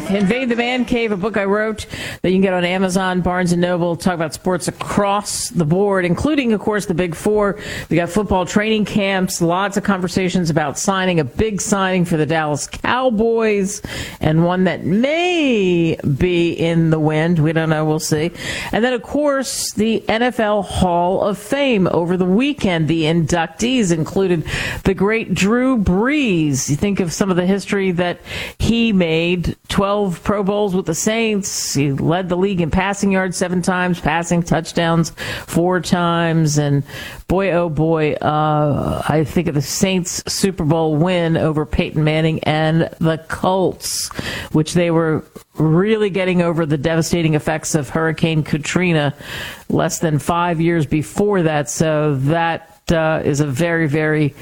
Invade the Man Cave, a book I wrote that you can get on Amazon, Barnes & Noble, talk about sports across the board, including, of course, the Big Four. We got football training camps, lots of conversations about signing, a big signing for the Dallas Cowboys, and one that may be in the wind. We don't know. We'll see. And then, of course, the NFL Hall of Fame over the weekend. The inductees included the great Drew Brees. You think of some of the history that he made, 12 Pro Bowls with the Saints. He led the league in passing yards 7 times, passing touchdowns 4 times. And boy, oh boy, I think of the Saints Super Bowl win over Peyton Manning and the Colts, which they were really getting over the devastating effects of Hurricane Katrina less than 5 years before that. So that is a very, very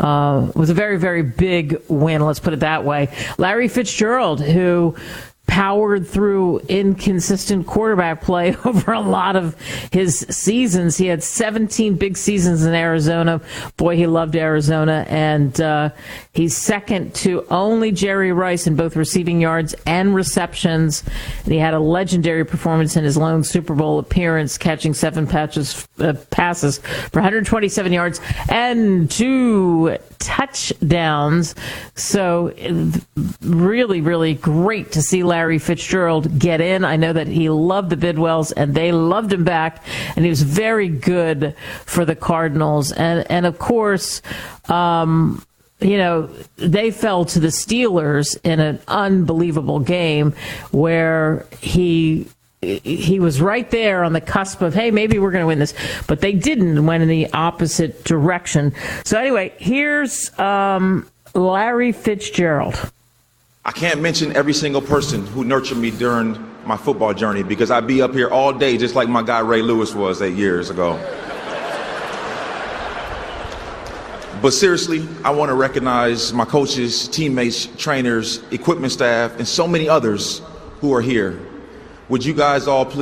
big win. Let's put it that way. Larry Fitzgerald, who powered through inconsistent quarterback play over a lot of his seasons. He had 17 big seasons in Arizona. Boy, he loved Arizona. And he's second to only Jerry Rice in both receiving yards and receptions. And he had a legendary performance in his lone Super Bowl appearance, catching 7 passes for 127 yards and 2 touchdowns. So really, really great to see Larry Fitzgerald get in. I know that he loved the Bidwells and they loved him back, and he was very good for the Cardinals. And of course, they fell to the Steelers in an unbelievable game where he was right there on the cusp of, hey, maybe we're going to win this. But they didn't, went in the opposite direction. So anyway, here's Larry Fitzgerald. I can't mention every single person who nurtured me during my football journey, because I'd be up here all day just like my guy Ray Lewis was 8 years ago. But seriously, I want to recognize my coaches, teammates, trainers, equipment staff, and so many others who are here. Would you guys all please